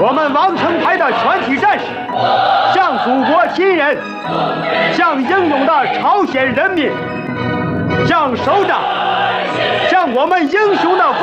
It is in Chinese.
我们王城派的全体战士，向祖国亲人，向英勇的朝鲜人民，向首长，向我们英雄的